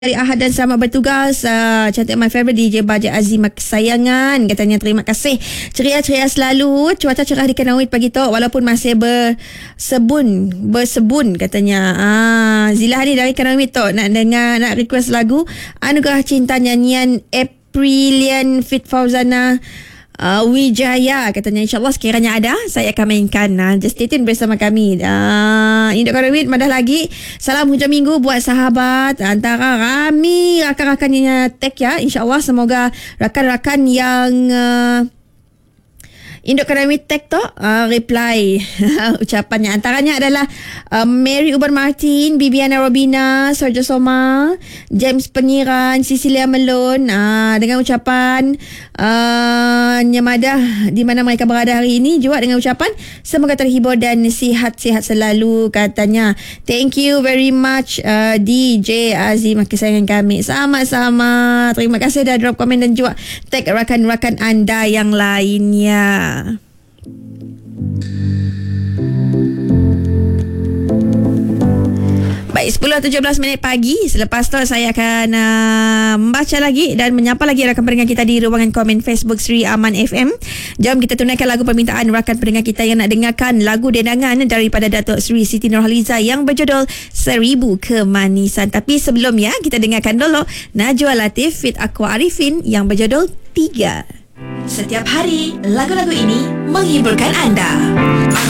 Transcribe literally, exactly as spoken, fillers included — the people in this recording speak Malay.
Hari Ahad dan selamat bertugas. uh, Cantik my favorite D J Baja Azimah kesayangan. Katanya terima kasih. Ceria-ceria selalu. Cuaca cerah di Kanawit pagi tu walaupun masih bersebun Bersebun katanya. ah, Zila ni dari Kanawit tu nak dengar, nak request lagu Anugerah Cinta nyanyian Aprilian Fit Fauzana Uh, Wijaya katanya. InsyaAllah sekiranya ada, saya akan mainkan. uh, Just stay tune bersama kami. uh, Induk Karawit madah lagi. Salam hujung minggu buat sahabat antara Rami rakan-rakannya tech ya. InsyaAllah semoga rakan-rakan yang uh, Induk Karawit Tech tu uh, reply ucapannya. Antaranya adalah uh, Mary Uban Martin, Bibiana Robina, Sorja Soma, James Penyiran, Cecilia Melon, uh, dengan ucapan uh, nyamadah di mana mereka berada hari ini, juga dengan ucapan semoga terhibur dan sihat-sihat selalu katanya. Thank you very much uh, D J Azimah kesayangan kami. Sama-sama. Terima kasih dah drop komen dan juga tag rakan-rakan anda yang lainnya. Baik, sepuluh tujuh belas minit pagi. Selepas tu saya akan uh, membaca lagi dan menyapa lagi rakan pendengar kita di ruangan komen Facebook Sri Aman F M. Jom kita tunaikan lagu permintaan rakan pendengar kita yang nak dengarkan lagu dendangan daripada Datuk Sri Siti Nurhaliza yang berjudul Seribu Kemanisan. Tapi sebelum ya, kita dengarkan dulu Najwa Latif Fit Aqua Arifin yang berjudul Tiga. Setiap hari, lagu-lagu ini menghiburkan anda.